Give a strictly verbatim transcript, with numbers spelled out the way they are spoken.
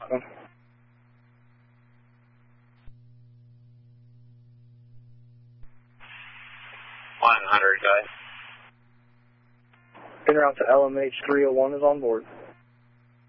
one hundred, guys. En route to L M H three oh one is on board.